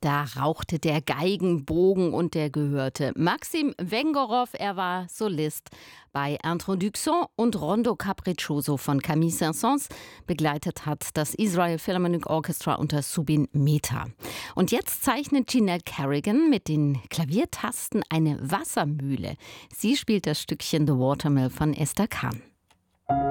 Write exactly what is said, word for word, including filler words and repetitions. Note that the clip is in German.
Da rauchte der Geigenbogen und der gehörte Maxim Wengorow. Er war Solist bei Introduction und Rondo Capriccioso von Camille Saint-Saëns. Begleitet hat das Israel Philharmonic Orchestra unter Zubin Mehta. Und jetzt zeichnet Jeanelle Kerrigan mit den Klaviertasten eine Wassermühle. Sie spielt das Stückchen The Watermill von Esther Kahn.